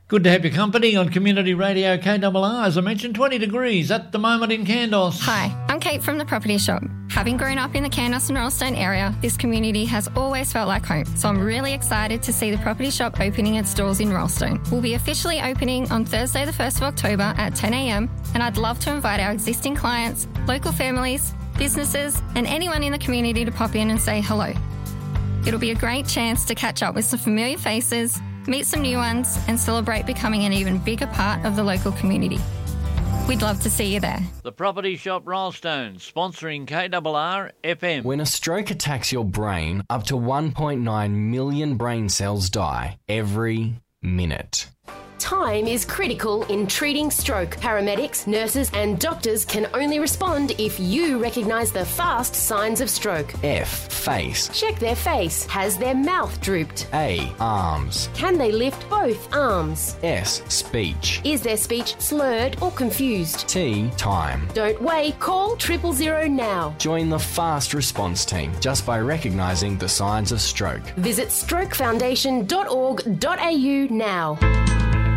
Good to have your company on Community Radio KRR. As I mentioned, 20 degrees at the moment in Kandos. Hi, I'm Kate from The Property Shop. Having grown up in the Kandos and Rollstone area, this community has always felt like home, so I'm really excited to see The Property Shop opening its doors in Rollstone. We'll be officially opening on Thursday the 1st of October at 10 a.m, and I'd love to invite our existing clients, local families, businesses and anyone in the community to pop in and say hello. It'll be a great chance to catch up with some familiar faces, meet some new ones and celebrate becoming an even bigger part of the local community. We'd love to see you there. The Property Shop Rollstone, sponsoring KRR FM. When a stroke attacks your brain, up to 1.9 million brain cells die every minute. Time is critical in treating stroke. Paramedics, nurses and doctors can only respond if you recognise the fast signs of stroke. F. Face. Check their face. Has their mouth drooped? A. Arms. Can they lift both arms? S. Speech. Is their speech slurred or confused? T. Time. Don't wait. Call 000 now. Join the fast response team just by recognising the signs of stroke. Visit strokefoundation.org.au now.